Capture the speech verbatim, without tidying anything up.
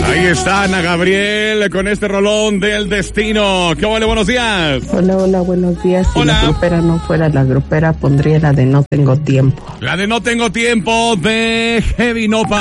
Ahí está Ana Gabriel con este rolón del destino. ¿Qué vale? Buenos días. Hola, hola, buenos días. Si Hola. la grupera no fuera la grupera, pondría la de No Tengo Tiempo. La de No Tengo Tiempo de Heavy Nopal.